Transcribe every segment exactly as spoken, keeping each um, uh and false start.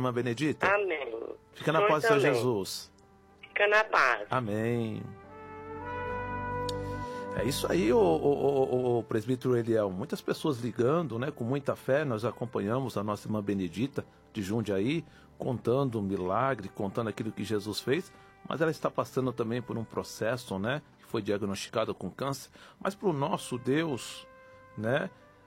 irmã Benedita? Amém. Fica na Senhor paz do Senhor também. Jesus. Fica na paz. Amém. É isso aí, o, o, o, o presbítero Eliel. Muitas pessoas ligando, né, com muita fé. Nós acompanhamos a nossa irmã Benedita de Jundiaí, contando um milagre, contando aquilo que Jesus fez. Mas ela está passando também por um processo, né, que foi diagnosticado com câncer. Mas para o nosso Deus, né,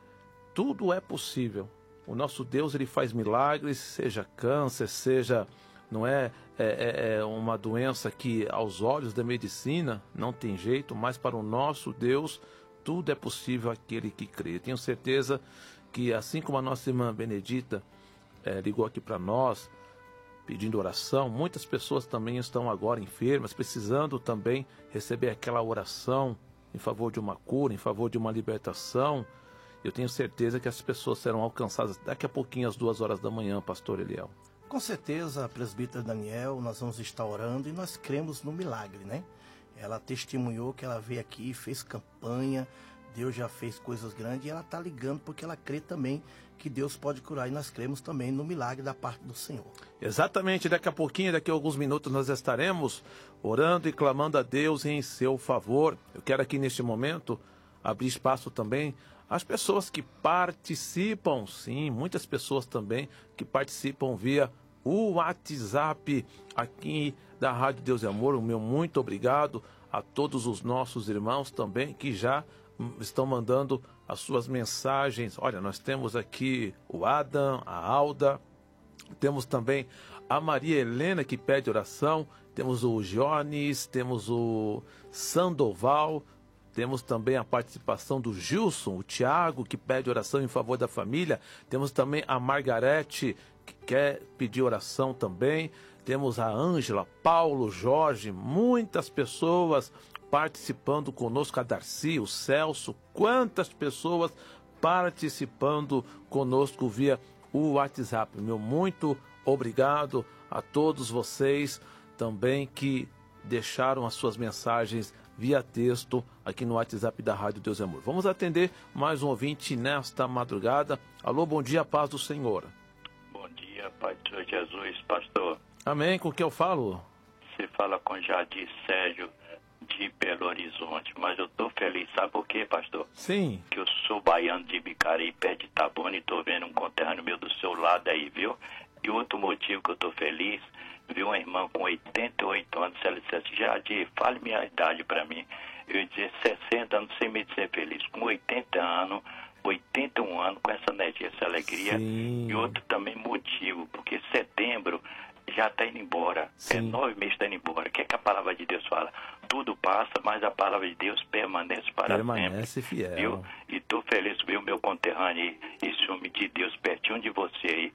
tudo é possível. O nosso Deus, ele faz milagres, seja câncer, seja... Não é, é, é uma doença que aos olhos da medicina não tem jeito, mas para o nosso Deus tudo é possível aquele que crê. Eu tenho certeza que assim como a nossa irmã Benedita é, ligou aqui para nós pedindo oração, muitas pessoas também estão agora enfermas, precisando também receber aquela oração em favor de uma cura, em favor de uma libertação. Eu tenho certeza que as pessoas serão alcançadas daqui a pouquinho às duas horas da manhã, pastor Eliel. Com certeza, presbítero Daniel, nós vamos estar orando e nós cremos no milagre, né? Ela testemunhou que ela veio aqui, fez campanha, Deus já fez coisas grandes e ela está ligando porque ela crê também que Deus pode curar e nós cremos também no milagre da parte do Senhor. Exatamente, daqui a pouquinho, daqui a alguns minutos nós estaremos orando e clamando a Deus em seu favor. Eu quero aqui neste momento abrir espaço também às pessoas que participam, sim, muitas pessoas também que participam via o WhatsApp aqui da Rádio Deus e Amor. O meu muito obrigado a todos os nossos irmãos também que já estão mandando as suas mensagens. Olha, nós temos aqui o Adam, a Alda, temos também a Maria Helena que pede oração, temos o Jones, temos o Sandoval, temos também a participação do Gilson, o Tiago, que pede oração em favor da família. Temos também a Margarete, que quer pedir oração também. Temos a Ângela, Paulo, Jorge, muitas pessoas participando conosco. A Darcy, o Celso, quantas pessoas participando conosco via o WhatsApp. Meu muito obrigado a todos vocês também que deixaram as suas mensagens via texto aqui no WhatsApp da Rádio Deus e Amor. Vamos atender mais um ouvinte nesta madrugada. Alô, bom dia, paz do Senhor. Bom dia, Pai do Senhor Jesus, pastor. Amém, com que eu falo? Você fala com Jadir Sérgio de Belo Horizonte, mas eu tô feliz, sabe por quê, pastor? Sim. Que eu sou baiano de Bicarí, pé de Itabuna, e tô vendo um conterrâneo meu do seu lado aí, viu? E outro motivo que eu tô feliz, vi uma irmã com oitenta e oito anos, se ela dissesse, Jadir, fale minha idade pra mim. Eu ia dizer sessenta anos, sem me dizer feliz. Com oitenta anos, oitenta e um anos, com essa energia, essa alegria. Sim. E outro também motivo, porque setembro já está indo embora. Sim. É nove meses está indo embora. O que é que a palavra de Deus fala? Tudo passa, mas a palavra de Deus permanece para permanece sempre. Fiel. Viu? E estou feliz de ver o meu conterrâneo aí, esse homem de Deus pertinho de você aí.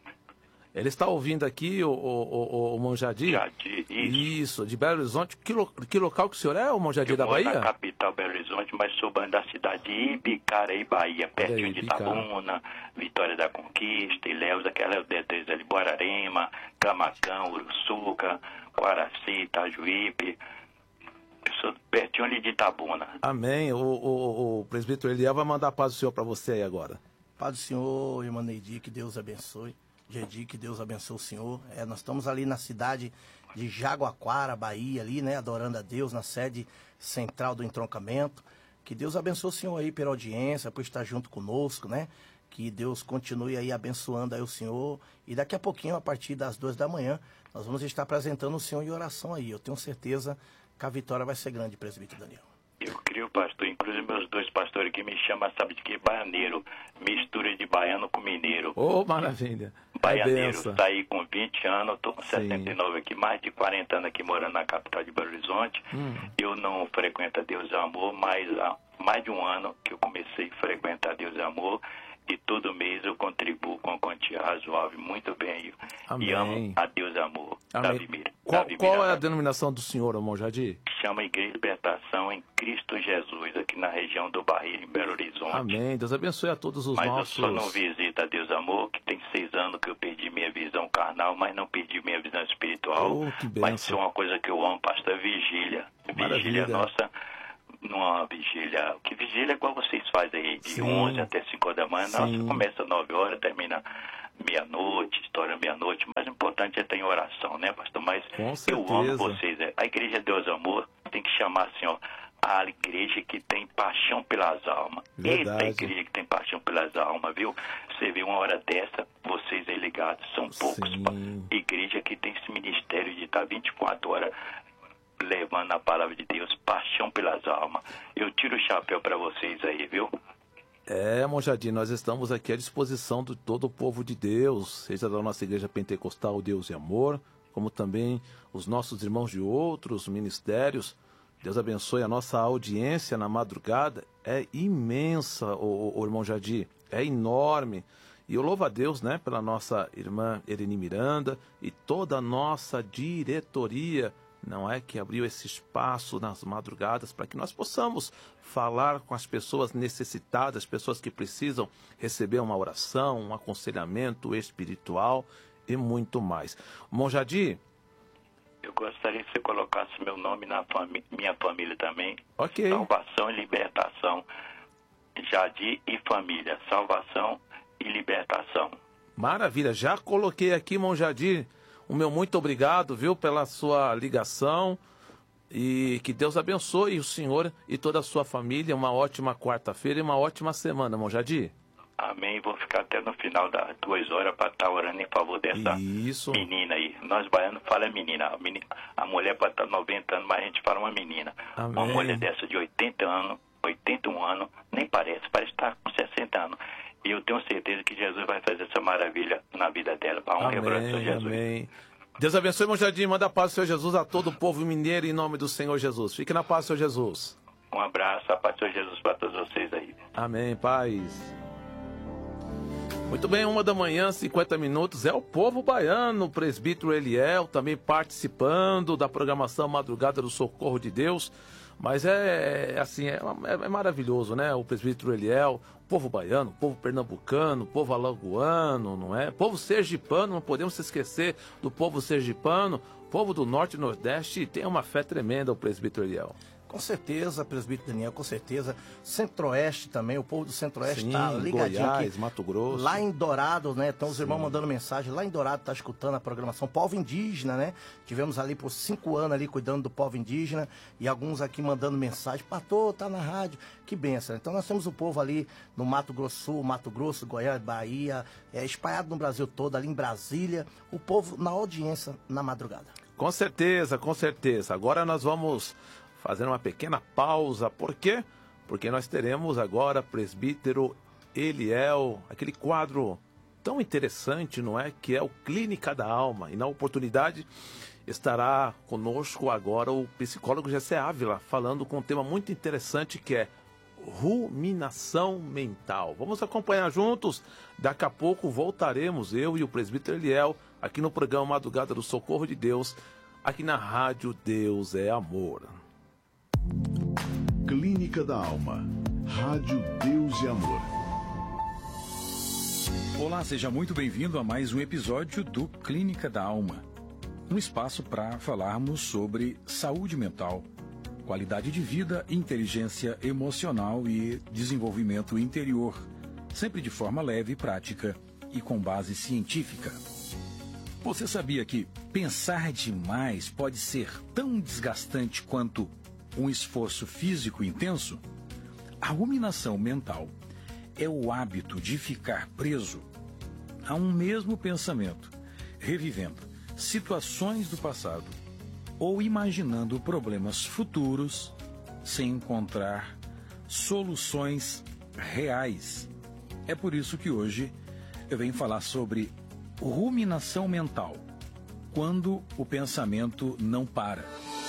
Ele está ouvindo aqui, o, o, o, o Monjadi? Jadir, isso. Isso, de Belo Horizonte. Que, lo, que local que o senhor é, o Monjadi, eu da moro Bahia? na capital Belo Horizonte, mas sou da cidade de Ibicaré, Bahia, pertinho aí, de Ibicaré. Itabuna, Vitória da Conquista, Ilhéus, aquela detrás ali, Guararema, Camacão, Uruçuca, Guaraci, Itajuípe. Eu sou pertinho ali de Itabuna. Amém. O, o, o presbítero Eliel vai mandar a paz do Senhor para você aí agora. Paz do Senhor, irmã Neidi, que Deus abençoe. Gedi, que Deus abençoe o senhor. É, nós estamos ali na cidade de Jaguaquara, Bahia, ali, né, adorando a Deus, na sede central do entroncamento. Que Deus abençoe o senhor aí pela audiência, por estar junto conosco, né? Que Deus continue aí abençoando aí o senhor. E daqui a pouquinho, a partir das duas da manhã, nós vamos estar apresentando o senhor em oração aí. Eu tenho certeza que a vitória vai ser grande, presbítero Daniel. Eu creio, pastor, inclusive meus dois pastores aqui me chamam, sabe de que? Baianeiro. Mistura de baiano com mineiro. Ô, oh, maravilha. Baianeiro, está aí com vinte anos, estou com Sim. sessenta e nove aqui, mais de quarenta anos aqui morando na capital de Belo Horizonte. Hum. Eu não frequento a Deus e Amor, mas há mais de um ano que eu comecei a frequentar Deus e Amor. E todo mês eu contribuo com a quantia razoável, muito bem. Amém. E amo a Deus e Amor. Amém. Davi Mira. Qual, Davi qual Mira, é a denominação do senhor, irmão Jadir? Chama Igreja de Libertação em Cristo Jesus, aqui na região do Barreiro, em Belo Horizonte. Amém. Deus abençoe a todos os mas nossos... eu só não visito a Deus Amor, que tem seis anos que eu perdi minha visão carnal, mas não perdi minha visão espiritual. Oh, que bênção. Mas isso é uma coisa que eu amo, pastor, vigília. Maravilha. Vigília nossa, numa vigília, que vigília é igual vocês fazem aí, de Sim. onze até cinco da manhã, Sim. nossa, começa nove horas, termina meia-noite, estoura meia-noite, mas o importante é estar em oração, né, pastor? Mas Com certeza. eu amo vocês. É. A Igreja Deus Amor tem que chamar assim, ó, a igreja que tem paixão pelas almas. Verdade. Essa igreja que tem paixão pelas almas, viu? Você vê uma hora dessa, vocês aí ligados, são poucos. Sim. Igreja que tem esse ministério de estar vinte e quatro horas levando a palavra de Deus, paixão pelas almas. Eu tiro o chapéu para vocês aí, viu? É, irmão Jardim, nós estamos aqui à disposição de todo o povo de Deus, seja da nossa igreja pentecostal Deus e Amor, como também os nossos irmãos de outros ministérios. Deus abençoe a nossa audiência na madrugada. É imensa, o, o irmão Jardim, é enorme. E eu louvo a Deus, né, pela nossa irmã Ereni Miranda e toda a nossa diretoria, não é, que abriu esse espaço nas madrugadas para que nós possamos falar com as pessoas necessitadas, pessoas que precisam receber uma oração, um aconselhamento espiritual e muito mais. Irmão Jardim, eu gostaria que você colocasse meu nome na fami- minha família também. Ok. Salvação e libertação. Jardim e família. Salvação e libertação. maravilha, já coloquei aqui, irmão Jardim, o meu muito obrigado, viu, pela sua ligação e que Deus abençoe o senhor e toda a sua família. Uma ótima quarta-feira e uma ótima semana, irmão Jardim. Amém. Vou ficar até no final das duas horas para estar orando em favor dessa Isso. menina aí. Nós baianos fala menina. A, menina, a mulher pode estar noventa anos, mas a gente fala uma menina. Amém. Uma mulher dessa de oitenta anos, oitenta e um anos, nem parece, parece estar com sessenta anos. E eu tenho certeza que Jesus vai fazer essa maravilha na vida dela. Para honra e glória do Senhor Jesus. Amém. Deus abençoe, irmão Jardim. Manda a paz do Senhor Jesus a todo o povo mineiro em nome do Senhor Jesus. Fique na paz do Senhor Jesus. Um abraço, a paz do Senhor Jesus para todos vocês aí. Amém, paz. Muito bem, uma da manhã, cinquenta minutos, é o povo baiano, o presbítero Eliel, também participando da programação Madrugada do Socorro de Deus. Mas é assim, é, é maravilhoso, né? O presbítero Eliel, o povo baiano, o povo pernambucano, o povo alagoano, não é? O povo sergipano, não podemos se esquecer do povo sergipano, o povo do norte e nordeste tem uma fé tremenda, o presbítero Eliel. Com certeza, presbítero Daniel, com certeza. Centro-Oeste também, o povo do Centro-Oeste Sim, está ligadinho Goiás, aqui. Mato Grosso. Lá em Dourado, né? Estão os irmãos mandando mensagem. Lá em Dourado está escutando a programação. Povo indígena, né? Tivemos ali por cinco anos ali cuidando do povo indígena. E alguns aqui mandando mensagem. Pastor, tá na rádio. Que benção. Então nós temos o povo ali no Mato Grosso Sul, Mato Grosso, Goiás, Bahia, é, espalhado no Brasil todo, ali em Brasília. O povo na audiência na madrugada. Com certeza, com certeza. Agora nós vamos fazer uma pequena pausa. Por quê? Porque nós teremos agora presbítero Eliel, aquele quadro tão interessante, não é? Que é o Clínica da Alma. E na oportunidade estará conosco agora o psicólogo Jessé Ávila, falando com um tema muito interessante que é ruminação mental. Vamos acompanhar juntos. Daqui a pouco voltaremos, eu e o presbítero Eliel, aqui no programa Madrugada do Socorro de Deus, aqui na Rádio Deus é Amor. Clínica da Alma. Rádio Deus e Amor. Olá, seja muito bem-vindo a mais um episódio do Clínica da Alma. Um espaço para falarmos sobre saúde mental, qualidade de vida, inteligência emocional e desenvolvimento interior, sempre de forma leve, prática e com base científica. Você sabia que pensar demais pode ser tão desgastante quanto um esforço físico intenso? A ruminação mental é o hábito de ficar preso a um mesmo pensamento, revivendo situações do passado ou imaginando problemas futuros sem encontrar soluções reais. É por isso que hoje eu venho falar sobre ruminação mental, quando o pensamento não para.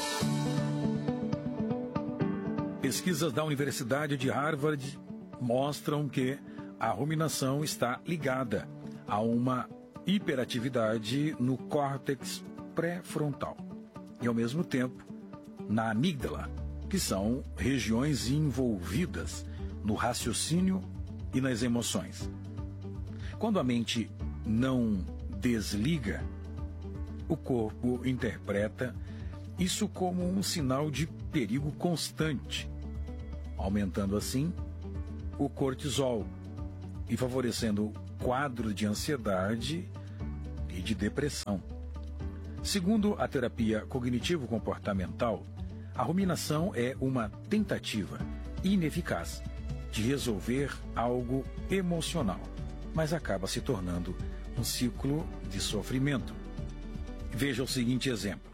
Pesquisas da Universidade de Harvard mostram que a ruminação está ligada a uma hiperatividade no córtex pré-frontal e, ao mesmo tempo, na amígdala, que são regiões envolvidas no raciocínio e nas emoções. Quando a mente não desliga, o corpo interpreta isso como um sinal de perigo constante, aumentando assim o cortisol e favorecendo quadro de ansiedade e de depressão. Segundo a terapia cognitivo-comportamental, a ruminação é uma tentativa ineficaz de resolver algo emocional, mas acaba se tornando um ciclo de sofrimento. Veja o seguinte exemplo.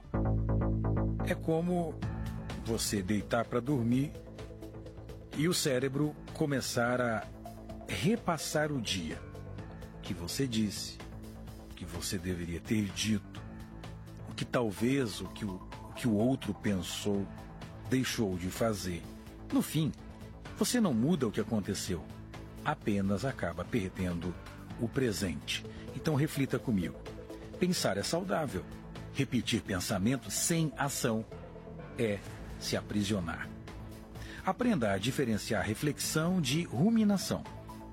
É como você deitar para dormir e o cérebro começar a repassar o dia que você disse, que você deveria ter dito, o que talvez o que o, o que o outro pensou, deixou de fazer. No fim, você não muda o que aconteceu, apenas acaba perdendo o presente. Então reflita comigo. Pensar é saudável. Repetir pensamentos sem ação é se aprisionar. Aprenda a diferenciar reflexão de ruminação.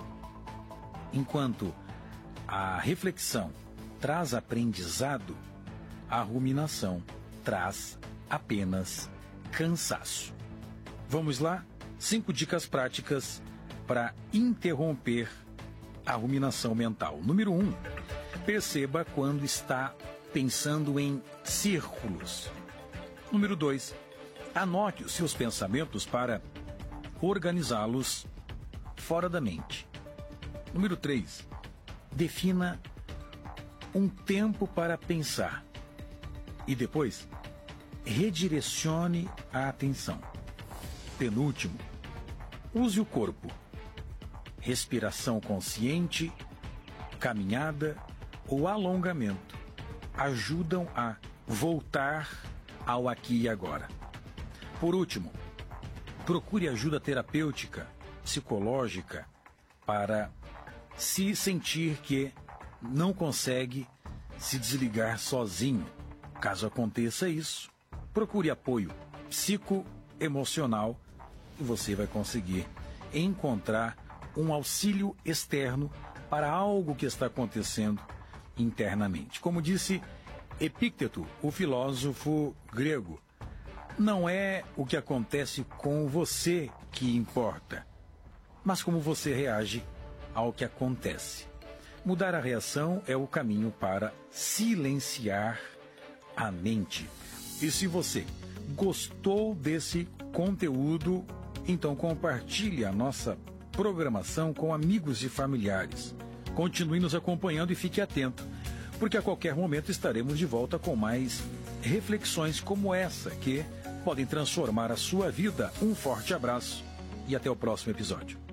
Enquanto a reflexão traz aprendizado, a ruminação traz apenas cansaço. Vamos lá? Cinco dicas práticas para interromper a ruminação mental. Número um, perceba quando está pensando em círculos. Número dois, anote os seus pensamentos para organizá-los fora da mente. Número três, defina um tempo para pensar e depois redirecione a atenção. Penúltimo, use o corpo. Respiração consciente, caminhada ou alongamento ajudam a voltar ao aqui e agora. Por último, procure ajuda terapêutica, psicológica, para se sentir que não consegue se desligar sozinho. Caso aconteça isso, procure apoio psicoemocional e você vai conseguir encontrar um auxílio externo para algo que está acontecendo internamente. Como disse Epícteto, o filósofo grego, não é o que acontece com você que importa, mas como você reage ao que acontece. Mudar a reação é o caminho para silenciar a mente. E se você gostou desse conteúdo, então compartilhe a nossa programação com amigos e familiares. Continue nos acompanhando e fique atento, porque a qualquer momento estaremos de volta com mais reflexões como essa, que podem transformar a sua vida. Um forte abraço e até o próximo episódio.